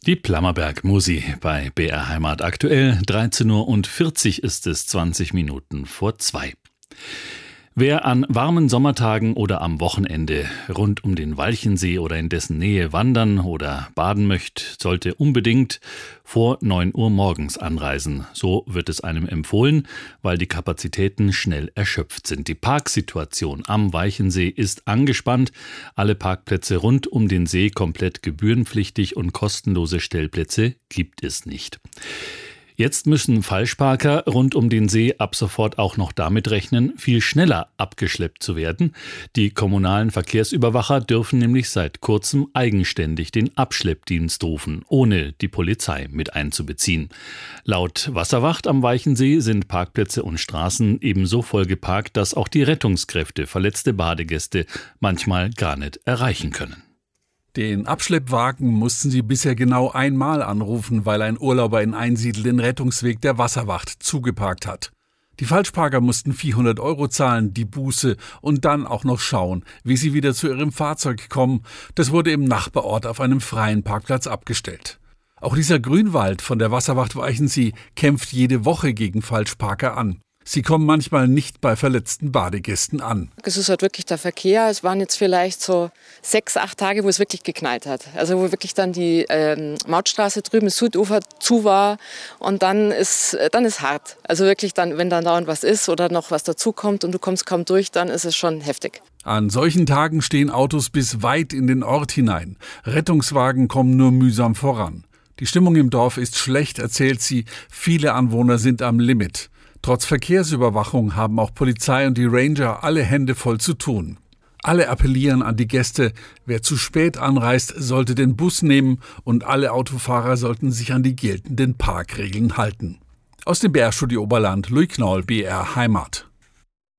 Die Plammerberg-Musi bei BR Heimat aktuell. 13:40 Uhr ist es, 20 Minuten vor 2. Wer an warmen Sommertagen oder am Wochenende rund um den Walchensee oder in dessen Nähe wandern oder baden möchte, sollte unbedingt vor 9 Uhr morgens anreisen. So wird es einem empfohlen, weil die Kapazitäten schnell erschöpft sind. Die Parksituation am Walchensee ist angespannt. Alle Parkplätze rund um den See komplett gebührenpflichtig und kostenlose Stellplätze gibt es nicht. Jetzt müssen Falschparker rund um den See ab sofort auch noch damit rechnen, viel schneller abgeschleppt zu werden. Die kommunalen Verkehrsüberwacher dürfen nämlich seit kurzem eigenständig den Abschleppdienst rufen, ohne die Polizei mit einzubeziehen. Laut Wasserwacht am Walchensee sind Parkplätze und Straßen ebenso vollgeparkt, dass auch die Rettungskräfte verletzte Badegäste manchmal gar nicht erreichen können. Den Abschleppwagen mussten sie bisher genau einmal anrufen, weil ein Urlauber in Einsiedl den Rettungsweg der Wasserwacht zugeparkt hat. Die Falschparker mussten 400 € zahlen, die Buße, und dann auch noch schauen, wie sie wieder zu ihrem Fahrzeug kommen. Das wurde im Nachbarort auf einem freien Parkplatz abgestellt. Auch Lisa Grünwald von der Wasserwacht Walchensee kämpft jede Woche gegen Falschparker an. Sie kommen manchmal nicht bei verletzten Badegästen an. Es ist halt wirklich der Verkehr. Es waren jetzt vielleicht so 6, 8 Tage, wo es wirklich geknallt hat. Also wo wirklich dann die Mautstraße drüben, das Südufer zu war. Und dann ist hart. Also wirklich dann, wenn dann dauernd was ist oder noch was dazukommt und du kommst kaum durch, dann ist es schon heftig. An solchen Tagen stehen Autos bis weit in den Ort hinein. Rettungswagen kommen nur mühsam voran. Die Stimmung im Dorf ist schlecht, erzählt sie. Viele Anwohner sind am Limit. Trotz Verkehrsüberwachung haben auch Polizei und die Ranger alle Hände voll zu tun. Alle appellieren an die Gäste, wer zu spät anreist, sollte den Bus nehmen und alle Autofahrer sollten sich an die geltenden Parkregeln halten. Aus dem BR-Studio Oberland, Louis Knoll, BR Heimat.